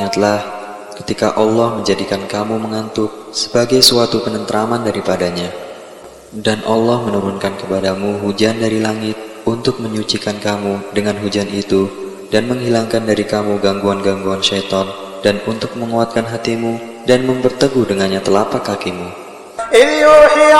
Ingatlah ketika Allah menjadikan kamu mengantuk sebagai suatu penentraman daripadanya, dan Allah menurunkan kepadamu hujan dari langit untuk menyucikan kamu dengan hujan itu dan menghilangkan dari kamu gangguan-gangguan syaitan, dan untuk menguatkan hatimu dan memperteguh dengannya telapak kakimu.